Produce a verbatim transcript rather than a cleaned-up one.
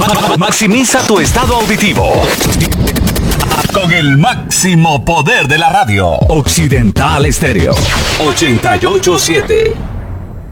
Maximiza tu estado auditivo con el máximo poder de la radio. Occidental Estéreo ochenta y ocho punto siete.